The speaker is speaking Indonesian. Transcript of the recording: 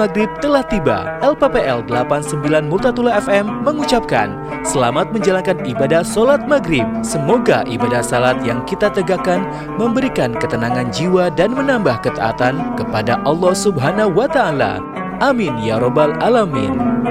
Maghrib telah tiba. LPPL 89 Multatula FM mengucapkan selamat menjalankan ibadah sholat maghrib. Semoga ibadah salat yang kita tegakkan memberikan ketenangan jiwa dan menambah ketaatan kepada Allah Subhanahu wa Ta'ala. Amin ya Robbal Alamin.